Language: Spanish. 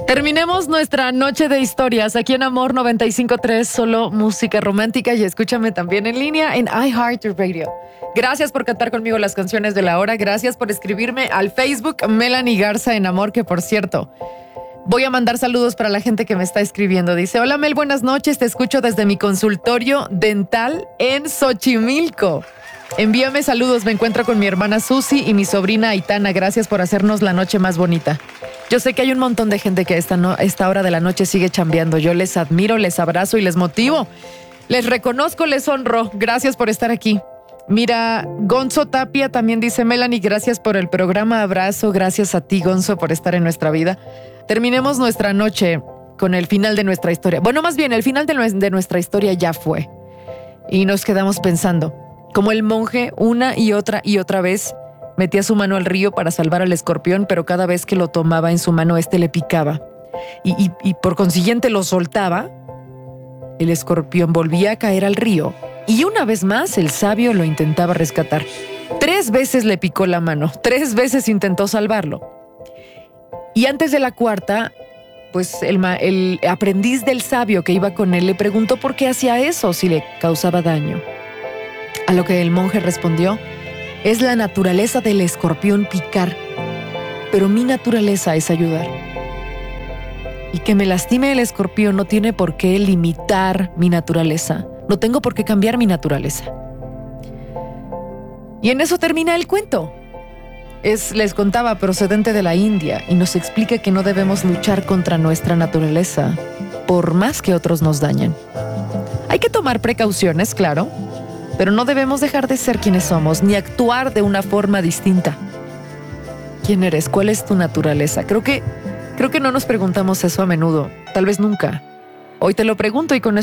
Terminemos nuestra noche de historias aquí en Amor 95.3, solo música romántica, y escúchame también en línea en iHeartRadio. Gracias por cantar conmigo las canciones de la hora, gracias por escribirme al Facebook Melanie Garza en Amor, que por cierto, voy a mandar saludos para la gente que me está escribiendo. Dice, hola Mel, buenas noches, te escucho desde mi consultorio dental en Xochimilco. Envíame saludos, me encuentro con mi hermana Susi y mi sobrina Aitana, gracias por hacernos la noche más bonita. Yo sé que hay un montón de gente que a esta hora de la noche sigue chambeando. Yo les admiro, les abrazo y les motivo. Les reconozco, les honro. Gracias por estar aquí. Mira, Gonzo Tapia también dice, Melanie, gracias por el programa. Abrazo, gracias a ti, Gonzo, por estar en nuestra vida. Terminemos nuestra noche con el final de nuestra historia. Bueno, más bien, el final de nuestra historia ya fue. Y nos quedamos pensando, como el monje una y otra vez metía su mano al río para salvar al escorpión, pero cada vez que lo tomaba en su mano, le picaba. Y por consiguiente lo soltaba. El escorpión volvía a caer al río. Y una vez más, el sabio lo intentaba rescatar. 3 veces le picó la mano. 3 veces intentó salvarlo. Y antes de la cuarta, pues el aprendiz del sabio que iba con él le preguntó por qué hacía eso si le causaba daño. A lo que el monje respondió, es la naturaleza del escorpión picar, pero mi naturaleza es ayudar. Y que me lastime el escorpión no tiene por qué limitar mi naturaleza. No tengo por qué cambiar mi naturaleza. Y en eso termina el cuento. Les contaba, procedente de la India, y nos explica que no debemos luchar contra nuestra naturaleza, por más que otros nos dañen. Hay que tomar precauciones, claro, pero no debemos dejar de ser quienes somos, ni actuar de una forma distinta. ¿Quién eres? ¿Cuál es tu naturaleza? Creo que no nos preguntamos eso a menudo, tal vez nunca. Hoy te lo pregunto y con